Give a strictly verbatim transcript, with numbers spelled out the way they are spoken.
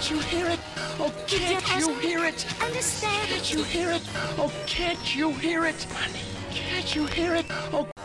Can't you hear it? Oh, can't you hear it? Understand? Can't you hear it? Oh, can't you hear it? Honey, can't you hear it? Oh.